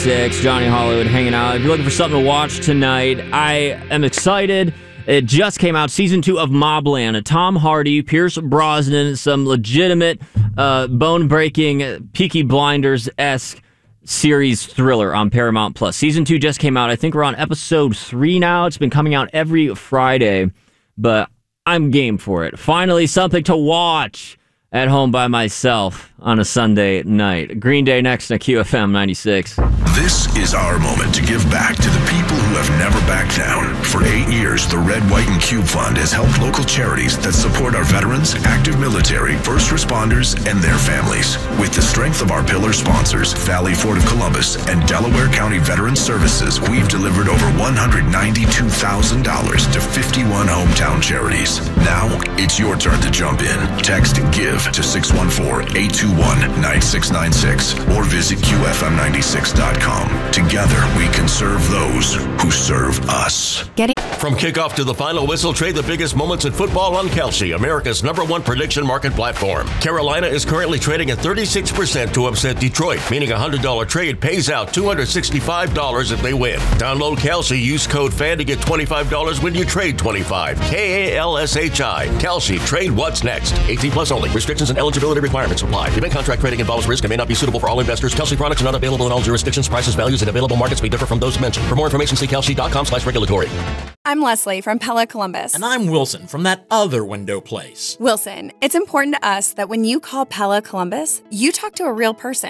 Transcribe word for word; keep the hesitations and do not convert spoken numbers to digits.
Six, Johnny Hollywood hanging out. If you're looking for something to watch tonight, I am excited. It just came out, season two of Mobland. Tom Hardy, Pierce Brosnan, some legitimate, uh, bone-breaking, Peaky Blinders-esque series thriller on Paramount Plus. Season two just came out. I think we're on episode three now. It's been coming out every Friday, but I'm game for it. Finally, something to watch at home by myself on a Sunday night. Green Day next on Q F M ninety-six. This is our moment to give back to the people who have never backed down. For eight years, the Red, White, and Cube Fund has helped local charities that support our veterans, active military, first responders, and their families. With the strength of our pillar sponsors, Valley Ford of Columbus and Delaware County Veterans Services, we've delivered over one hundred ninety-two thousand dollars to fifty-one hometown charities. Now, it's your turn to jump in. Text GIVE to six one four, eight two one, nine six nine six or visit Q F M ninety-six dot com. Together, we can serve those who serve us. Getting From kickoff to the final whistle, trade the biggest moments in football on Kalshi, America's number one prediction market platform. Carolina is currently trading at thirty-six percent to upset Detroit, meaning a one hundred dollars trade pays out two hundred sixty-five dollars if they win. Download Kalshi, use code FAN to get twenty-five dollars when you trade twenty-five dollars. K A L S H I. Kalshi, trade what's next. eighteen plus only. Restrictions and eligibility requirements apply. Event contract trading involves risk and may not be suitable for all investors. Kalshi products are not available in all jurisdictions. Prices, values, and available markets may differ from those mentioned. For more information, see kalshi dot com slash regulatory. I'm Leslie from Pella Columbus. And I'm Wilson from that other window place. Wilson, it's important to us that when you call Pella Columbus, you talk to a real person.